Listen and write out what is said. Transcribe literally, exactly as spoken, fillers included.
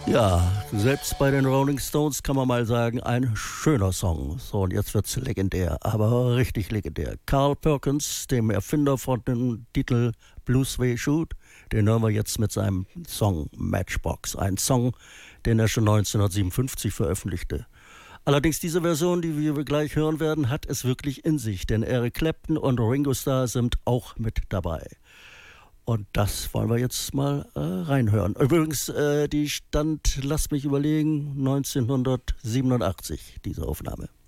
Ja, selbst bei den Rolling Stones kann man mal sagen, ein schöner Song. So, und jetzt wird's legendär, aber richtig legendär. Carl Perkins, dem Erfinder von dem Titel Blue Suede Shoot, den hören wir jetzt mit seinem Song Matchbox. Ein Song, den er schon neunzehnhundertsiebenundfünfzig veröffentlichte. Allerdings diese Version, die wir gleich hören werden, hat es wirklich in sich, denn Eric Clapton und Ringo Starr sind auch mit dabei. Und das wollen wir jetzt mal äh, reinhören. Übrigens, äh, die stand, lasst mich überlegen, neunzehnhundertsiebenundachtzig, diese Aufnahme.